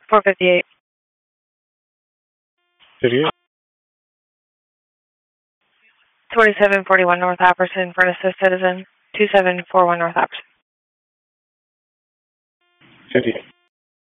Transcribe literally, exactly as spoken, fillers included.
four fifty-eight. fifty-eight. twenty-seven forty-one North Apperson for an assist citizen. two seven four one North Apperson. fifty-eight.